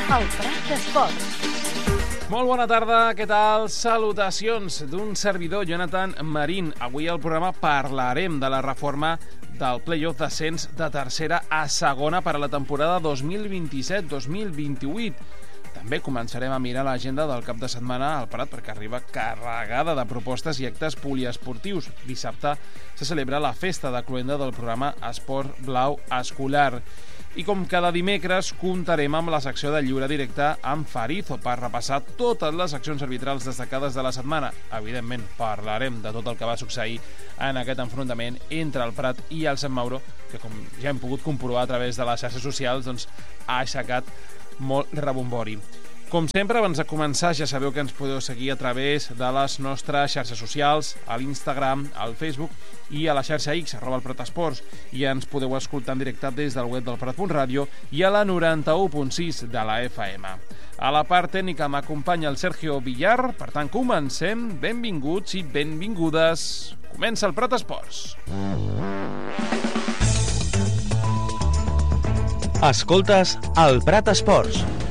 El Prat d'Esports. Molt bona tarda, què tal? Salutacions d'un servidor, Jonathan Marín. Avui al programa parlarem de la reforma del play-off d'ascens de tercera a segona per a la temporada 2027-2028. També començarem a mirar l'agenda del cap de setmana al Prat perquè arriba carregada de propostes i actes poliesportius. Dissabte se celebra la festa de cloenda del programa Esport Blau Escolar. I com cada dimecres comptarem amb la secció de lliure directe amb Farizo per repassar totes les accions arbitrals destacades de la setmana. Evidentment, parlarem de tot el que va succeir en aquest enfrontament entre el Prat i el Sant Mauro, que com ja hem pogut comprovar a través de les xarxes socials, doncs, ha aixecat molt rebombori. Com sempre, abans de començar, ja sabeu que ens podeu seguir a través de les nostres xarxes socials, a l'Instagram, al Facebook i a la xarxa X, @elPratEsports, i ens podeu escoltar en directe des del web del Prat.radio i a la 91.6 de la FM. A la part tècnica m'acompanya el Sergio Villar, per tant, comencem. Benvinguts i benvingudes. Comença el Prat Esports. Escoltes el Prat Esports.